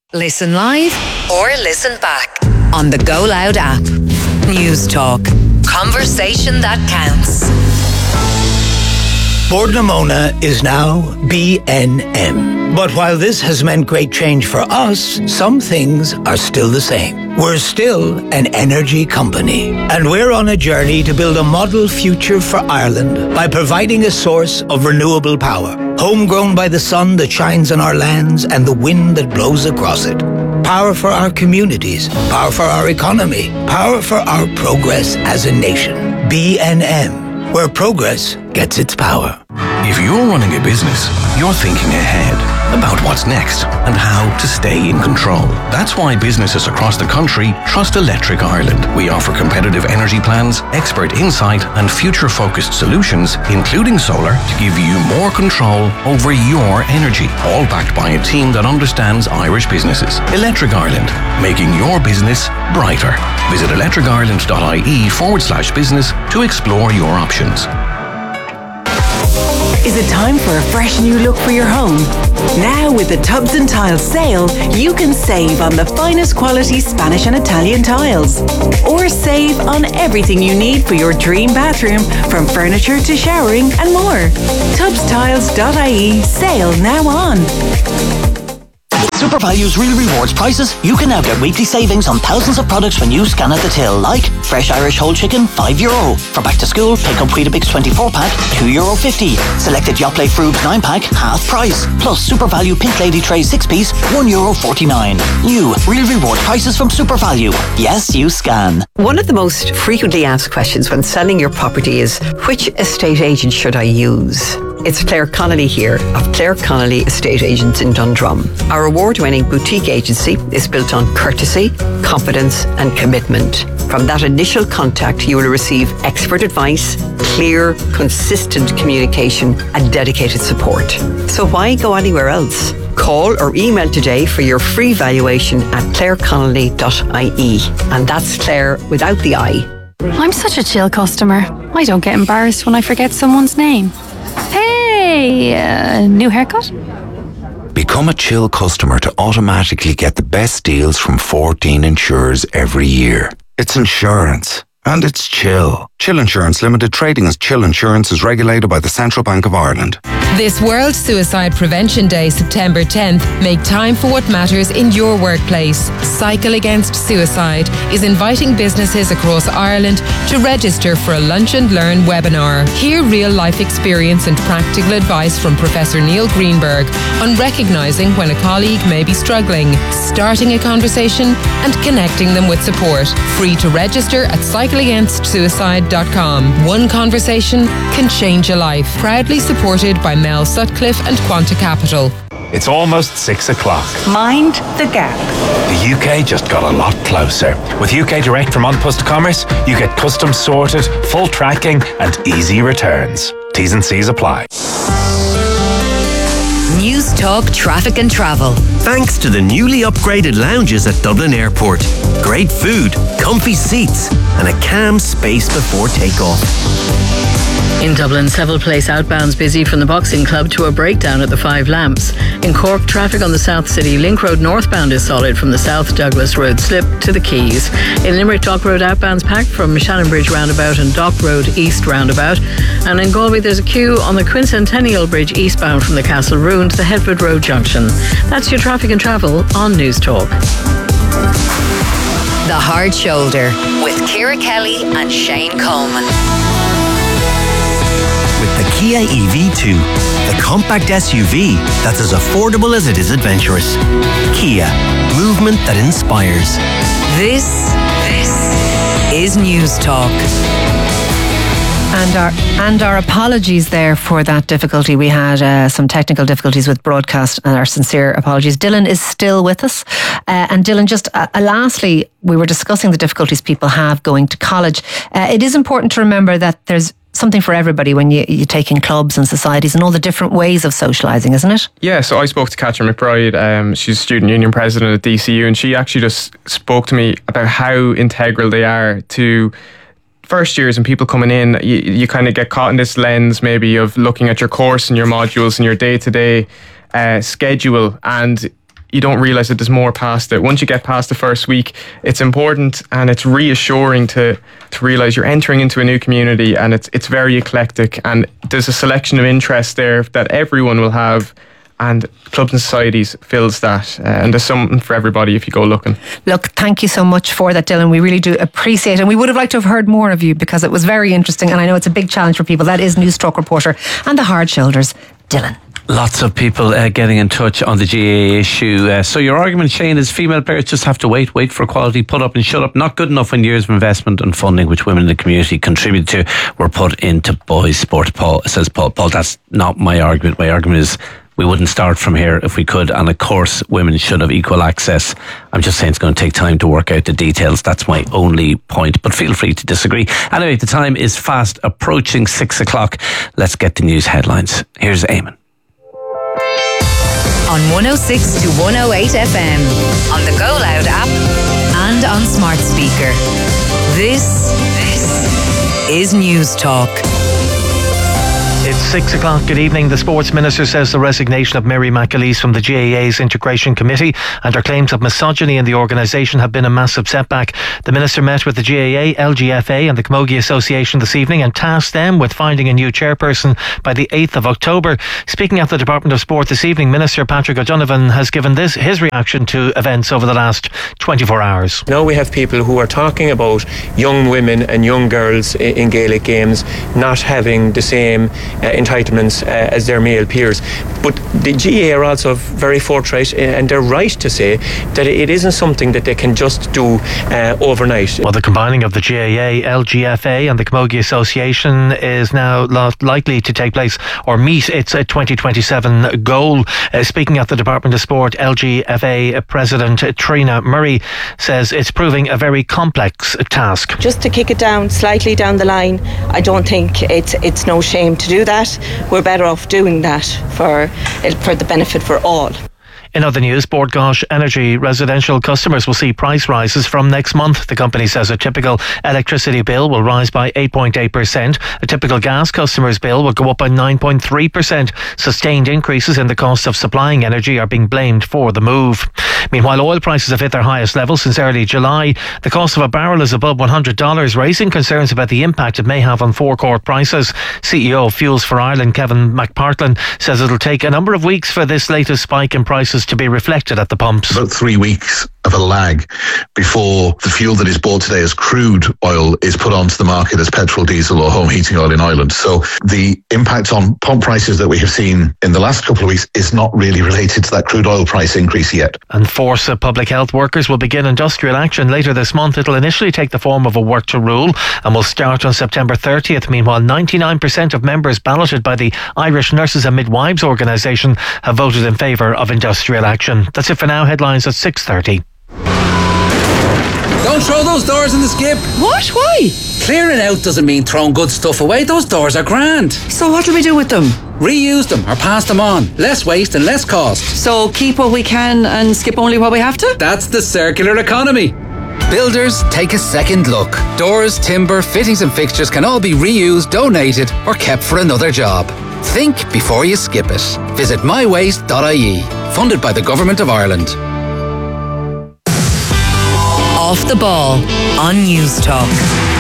Listen live or listen back on the Go Loud app. News Talk. Conversation that counts. Bord na Móna is now BNM. But while this has meant great change for us, some things are still the same. We're still an energy company. And we're on a journey to build a model future for Ireland by providing a source of renewable power, homegrown by the sun that shines on our lands and the wind that blows across it. Power for our communities, power for our economy, power for our progress as a nation. BNM, where progress gets its power. If you're running a business, you're thinking ahead about what's next and how to stay in control. That's why businesses across the country trust Electric Ireland. We offer competitive energy plans, expert insight and future-focused solutions, including solar, to give you more control over your energy, all backed by a team that understands Irish businesses. Electric Ireland, making your business brighter. Visit electricireland.ie/business to explore your options. Is it time for a fresh new look for your home? Now with the Tubs and Tiles sale, you can save on the finest quality Spanish and Italian tiles. Or save on everything you need for your dream bathroom, from furniture to showering and more. Tubstiles.ie sale now on. SuperValue's Real Rewards prices. You can now get weekly savings on thousands of products when you scan at the till, like fresh Irish whole chicken, €5. For back to school, pick up Weetabix 24-pack, €2.50. Selected Yoplait Froops 9-pack, half price. Plus SuperValue Pink Lady Tray 6-piece, €1.49. New Real Rewards prices from SuperValue. Yes, you scan. One of the most frequently asked questions when selling your property is, which estate agent should I use? It's Claire Connolly here of Claire Connolly Estate Agents in Dundrum. Our award-winning boutique agency is built on courtesy, confidence and commitment. From that initial contact, you will receive expert advice, clear, consistent communication and dedicated support. So why go anywhere else? Call or email today for your free valuation at claireconnolly.ie. And that's Claire without the I. I'm such a chill customer. I don't get embarrassed when I forget someone's name. Hey, new haircut? Become a Chill customer to automatically get the best deals from 14 insurers every year. It's insurance. And it's Chill. Chill Insurance Limited, trading as Chill Insurance, is regulated by the Central Bank of Ireland. This World Suicide Prevention Day, September 10th, make time for what matters in your workplace. Cycle Against Suicide is inviting businesses across Ireland to register for a Lunch and Learn webinar. Hear real-life experience and practical advice from Professor Neil Greenberg on recognising when a colleague may be struggling, starting a conversation and connecting them with support. Free to register at cycleagainstsuicide.com. One conversation can change a life. Proudly supported by Mel Sutcliffe and Quanta Capital. It's almost 6 o'clock. Mind the gap. The UK just got a lot closer. With UK Direct from An Post Commerce, you get custom sorted, full tracking and easy returns. T's and C's apply. News Talk Traffic and Travel. Thanks to the newly upgraded lounges at Dublin Airport. Great food, comfy seats and a calm space before takeoff. In Dublin, Seville Place outbound's busy from the Boxing Club to a breakdown at the Five Lamps. In Cork, traffic on the South City Link Road northbound is solid from the South Douglas Road slip to the Quays. In Limerick, Dock Road outbound's packed from Shannon Bridge roundabout and Dock Road East roundabout. And in Galway, there's a queue on the Quincentennial Bridge eastbound from the Castle Rune to the Headford Road junction. That's your traffic and travel on News Talk. The Hard Shoulder with Ciara Kelly and Shane Coleman. With the Kia EV2, the compact SUV that's as affordable as it is adventurous. Kia, movement that inspires. This is News Talk. And our apologies there for that difficulty. We had some technical difficulties with broadcast, and our sincere apologies. Dylan is still with us. And Dylan, just lastly, we were discussing the difficulties people have going to college. It is important to remember that there's something for everybody when you take in clubs and societies and all the different ways of socialising, isn't it? Yeah, so I spoke to Catherine McBride. She's student union president at DCU, and she actually just spoke to me about how integral they are to first years and people coming in. You kind of get caught in this lens maybe of looking at your course and your modules and your day-to-day schedule, and you don't realise that there's more past it. Once you get past the first week, it's important and it's reassuring to realise you're entering into a new community, and it's very eclectic, and there's a selection of interests there that everyone will have. And Clubs and Societies fills that, and there's something for everybody if you go looking. Look, thank you so much for that, Dylan. We really do appreciate it, and we would have liked to have heard more of you because it was very interesting, and I know it's a big challenge for people. That is Newstalk reporter and the hard shoulders, Dylan. Lots of people getting in touch on the GAA issue. So your argument, Shane, is female players just have to wait for equality, put up and shut up. Not good enough when years of investment and funding which women in the community contribute to were put into boys' sport. Paul, that's not my argument. My argument is we wouldn't start from here if we could, and of course women should have equal access. I'm just saying it's going to take time to work out the details. That's my only point, but feel free to disagree. Anyway, the time is fast approaching 6 o'clock. Let's get the news headlines. Here's Eamon. On 106 to 108 FM, on the Go Loud app and on smart speaker. This is Newstalk. It's 6 o'clock. Good evening. The Sports Minister says the resignation of Mary McAleese from the GAA's Integration Committee and her claims of misogyny in the organisation have been a massive setback. The Minister met with the GAA, LGFA and the Camogie Association this evening and tasked them with finding a new chairperson by the 8th of October. Speaking at the Department of Sport this evening, Minister Patrick O'Donovan has given his reaction to events over the last 24 hours. Now we have people who are talking about young women and young girls in Gaelic games not having the same entitlements as their male peers. But the GAA are also very forthright, and they're right to say that it isn't something that they can just do overnight. Well, the combining of the GAA, LGFA and the Camogie Association is now likely to take place or meet its 2027 goal. Speaking at the Department of Sport, LGFA President Trina Murray says it's proving a very complex task. Just to kick it down slightly down the line, I don't think it's no shame to do that. We're better off doing that for the benefit for all. In other news, Bord Gáis Energy residential customers will see price rises from next month. The company says a typical electricity bill will rise by 8.8%. A typical gas customer's bill will go up by 9.3%. Sustained increases in the cost of supplying energy are being blamed for the move. Meanwhile, oil prices have hit their highest level since early July. The cost of a barrel is above $100, raising concerns about the impact it may have on forecourt prices. CEO of Fuels for Ireland, Kevin McPartland, says it'll take a number of weeks for this latest spike in prices to be reflected at the pumps. About 3 weeks of a lag before the fuel that is bought today as crude oil is put onto the market as petrol, diesel or home heating oil in Ireland. So the impact on pump prices that we have seen in the last couple of weeks is not really related to that crude oil price increase yet. And Force public health workers will begin industrial action later this month. It'll initially take the form of a work to rule and will start on September 30th. Meanwhile, 99% of members balloted by the Irish Nurses and Midwives organisation have voted in favour of industrial action. That's it for now. Headlines at 6:30. Don't throw those doors in the skip. What? Why? Clearing out doesn't mean throwing good stuff away. Those doors are grand. So what do we do with them? Reuse them or pass them on. Less waste and less cost. So keep what we can and skip only what we have to? That's the circular economy. Builders, take a second look. Doors, timber, fittings and fixtures can all be reused, donated or kept for another job. Think before you skip it. Visit mywaste.ie. Funded by the Government of Ireland. Off the Ball on Newstalk.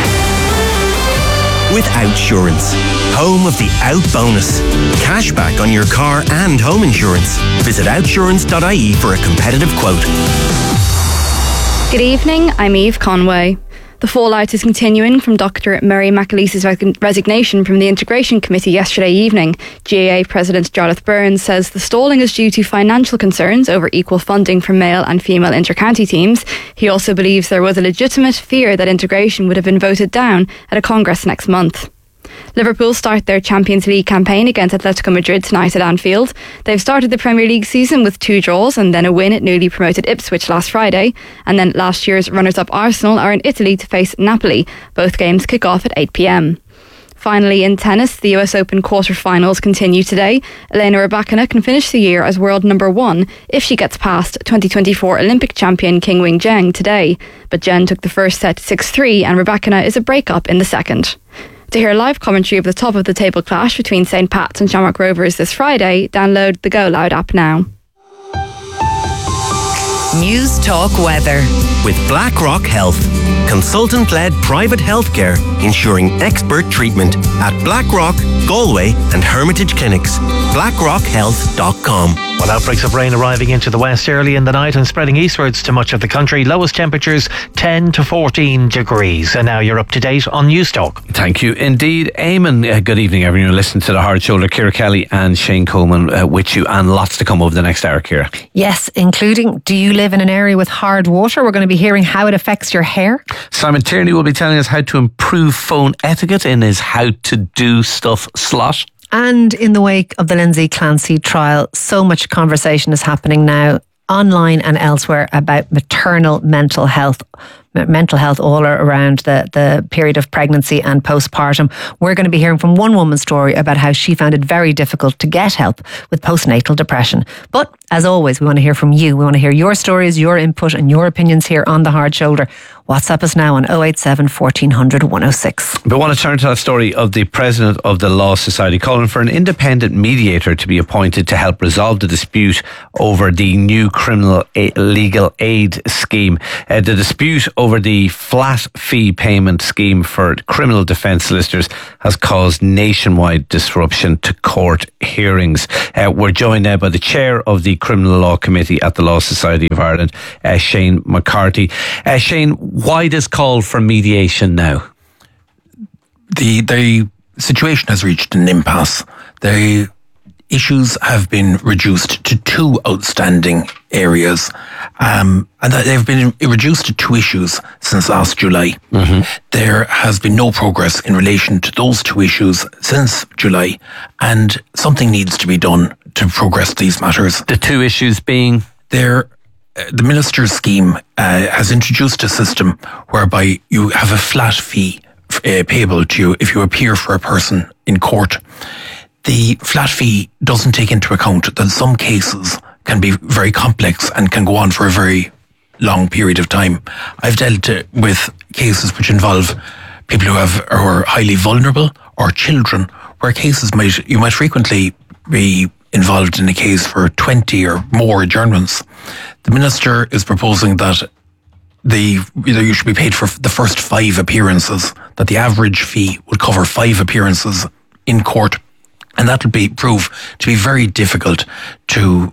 With Outsurance, home of the Out Bonus. Cashback on your car and home insurance. Visit outsurance.ie for a competitive quote. Good evening, I'm Eve Conway. The fallout is continuing from Dr. Mary McAleese's resignation from the Integration Committee yesterday evening. GAA President Jarlath Burns says the stalling is due to financial concerns over equal funding for male and female inter-county teams. He also believes there was a legitimate fear that integration would have been voted down at a Congress next month. Liverpool start their Champions League campaign against Atletico Madrid tonight at Anfield. They've started the Premier League season with 2 draws and then a win at newly promoted Ipswich last Friday. And then last year's runners-up Arsenal are in Italy to face Napoli. Both games kick off at 8 p.m. Finally, in tennis, the US Open quarter-finals continue today. Elena Rybakina can finish the year as world number 1 if she gets past 2024 Olympic champion Qinwen Zheng today. But Zheng took the first set 6-3 and Rybakina is a break-up in the second. To hear live commentary of the top-of-the-table clash between St Pat's and Shamrock Rovers this Friday, download the Go Loud app now. News Talk Weather. With BlackRock Health, consultant-led private healthcare ensuring expert treatment at BlackRock, Galway and Hermitage Clinics. BlackRockHealth.com. Well, outbreaks of rain arriving into the west early in the night and spreading eastwards to much of the country. Lowest temperatures 10 to 14 degrees. And now you're up to date on News Talk. Thank you indeed, Eamon. Good evening, everyone. Listen to the Hard Shoulder. Ciara Kelly and Shane Coleman with you, and lots to come over the next hour, Ciara. Yes, including, do you live in an area with hard water? We're going to be hearing how it affects your hair. Simon Tierney will be telling us how to improve phone etiquette in his How to Do Stuff slot. And in the wake of the Lindsay Clancy trial, so much conversation is happening now online and elsewhere about maternal mental health all around the period of pregnancy and postpartum. We're going to be hearing from one woman's story about how she found it very difficult to get help with postnatal depression. But as always, we want to hear from you. We want to hear your stories, your input and your opinions here on The Hard Shoulder. WhatsApp us now on 087 1400 106. But I want to turn to that story of the president of the Law Society calling for an independent mediator to be appointed to help resolve the dispute over the new criminal legal aid scheme. The dispute over the flat fee payment scheme for criminal defence solicitors has caused nationwide disruption to court hearings. We're joined now by the chair of the Criminal Law Committee at the Law Society of Ireland, Shane McCarthy. Shane, why this call for mediation now? The situation has reached an impasse. The issues have been reduced to two outstanding areas, and they've been reduced to two issues since last July. Mm-hmm. There has been no progress in relation to those two issues since July, and something needs to be done to progress these matters. The two issues being? The minister's scheme has introduced a system whereby you have a flat fee payable to you if you appear for a person in court. The flat fee doesn't take into account that some cases can be very complex and can go on for a very long period of time. I've dealt with cases which involve people who are highly vulnerable or children, where cases you might frequently be involved in a case for 20 or more adjournments. The minister is proposing that you should be paid for the first 5 appearances, that the average fee would cover 5 appearances in court. And that will prove to be very difficult to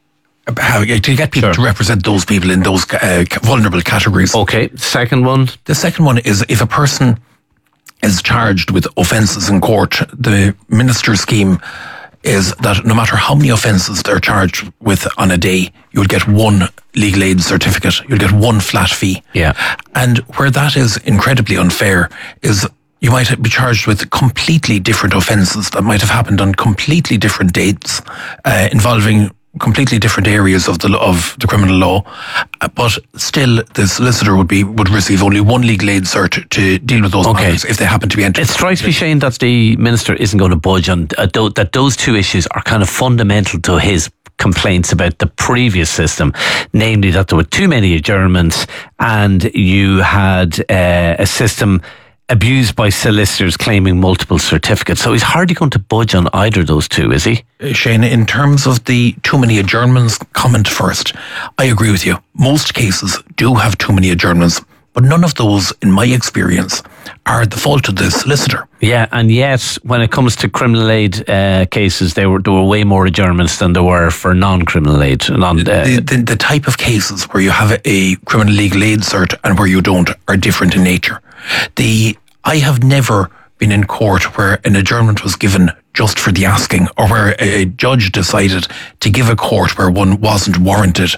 get people to represent those people in those vulnerable categories. Okay, second one? The second one is if a person is charged with offences in court, the minister's scheme is that no matter how many offences they're charged with on a day, you'll get one legal aid certificate, you'll get one flat fee. Yeah. And where that is incredibly unfair is you might be charged with completely different offences that might have happened on completely different dates, involving completely different areas of the criminal law, but still the solicitor would receive only one legal aid cert to deal with those matters if they happen to be entered. It strikes me, Shane, that the minister isn't going to budge on that those two issues are kind of fundamental to his complaints about the previous system, namely that there were too many adjournments and you had a system abused by solicitors claiming multiple certificates. So he's hardly going to budge on either of those two, is he? Shane, in terms of the too many adjournments comment first, I agree with you. Most cases do have too many adjournments, but none of those, in my experience, are the fault of the solicitor. Yeah, and yet, when it comes to criminal aid cases, there were way more adjournments than there were for non-criminal aid. The type of cases where you have a criminal legal aid cert and where you don't are different in nature. I have never been in court where an adjournment was given just for the asking, or where a judge decided to give a court where one wasn't warranted.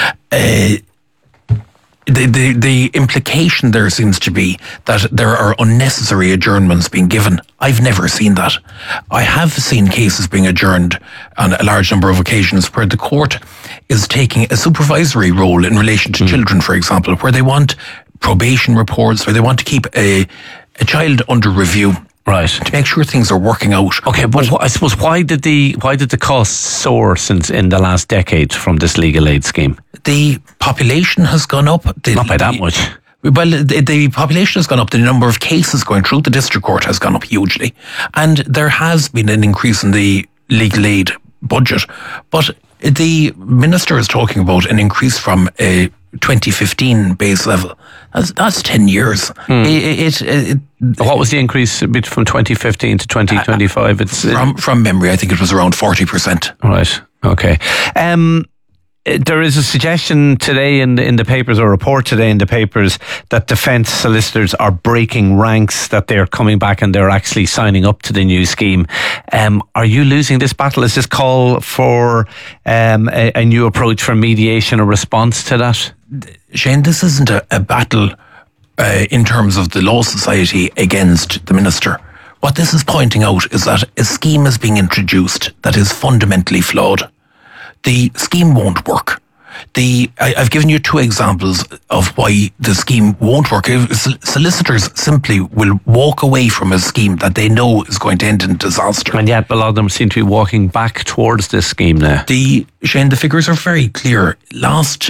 The implication there seems to be that there are unnecessary adjournments being given. I've never seen that. I have seen cases being adjourned on a large number of occasions where the court is taking a supervisory role in relation to children, for example, where they want probation reports, where they want to keep a child under review, right, to make sure things are working out. Okay, but I suppose why did the costs soar since in the last decade from this legal aid scheme? The population has gone up. Not by that much. Well, the population has gone up. The number of cases going through the district court has gone up hugely, and there has been an increase in the legal aid budget. But the minister is talking about an increase from a 2015 base level. That's 10 years. What was the increase from 2015 to 2025? From memory, I think it was around 40%. Right. Okay. There is a suggestion today in the papers, or a report today in the papers, that defence solicitors are breaking ranks, that they're coming back and they're actually signing up to the new scheme. Are you losing this battle? Is this call for a new approach for mediation a response to that? Shane, this isn't a battle in terms of the Law Society against the minister. What this is pointing out is that a scheme is being introduced that is fundamentally flawed. The scheme won't work. I've given you two examples of why the scheme won't work. Solicitors simply will walk away from a scheme that they know is going to end in disaster. And yet a lot of them seem to be walking back towards this scheme now. Shane, the figures are very clear. Last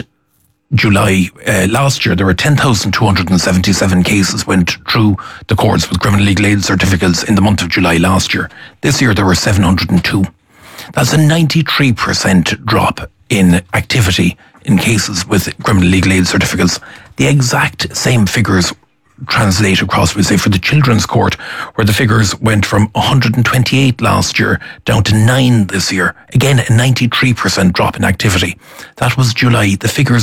year, there were 10,277 cases went through the courts with criminal legal aid certificates in the month of July last year. This year, there were 702. That's a 93% drop in activity in cases with criminal legal aid certificates. The exact same figures translate across, we say, for the Children's Court, where the figures went from 128 last year down to 9 this year. Again, a 93% drop in activity. That was July. The figures